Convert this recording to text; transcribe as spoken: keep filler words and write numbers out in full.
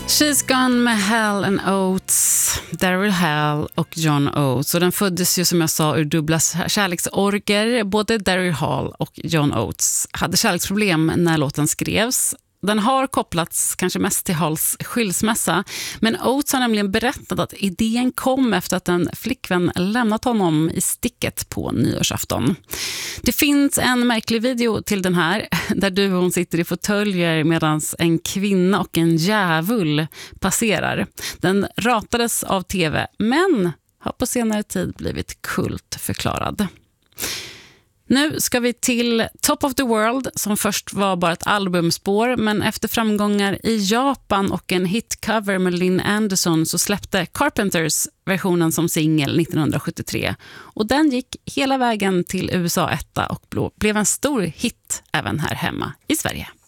She's Gone med Hall and Oates, Daryl Hall och John Oates. Och den föddes ju som jag sa ur dubbla kärleksorger. Både Daryl Hall och John Oates hade kärleksproblem när låten skrevs. Den har kopplats kanske mest till Halls skilsmässa, men Oates har nämligen berättat att idén kom efter att en flickvän lämnat honom i sticket på nyårsafton. Det finns en märklig video till den här där du och hon sitter i fåtöljer medan en kvinna och en djävul passerar. Den ratades av tv men har på senare tid blivit kultförklarad. Nu ska vi till Top of the World som först var bara ett albumspår, men efter framgångar i Japan och en hitcover med Lynn Anderson så släppte Carpenters versionen som singel nittonhundrasjuttiotre och den gick hela vägen till U S A etta och blev en stor hit även här hemma i Sverige.